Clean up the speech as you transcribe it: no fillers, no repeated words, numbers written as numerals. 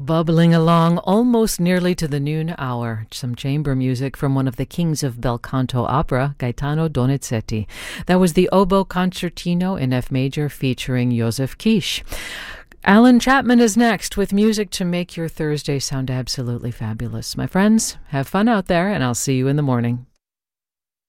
Bubbling along almost nearly to the noon hour. Some chamber music from one of the kings of bel canto opera, Gaetano Donizetti. That was the Oboe Concertino in F major featuring Joseph Kish. Alan Chapman is next with music to make your Thursday sound absolutely fabulous. My friends, have fun out there, and I'll see you in the morning.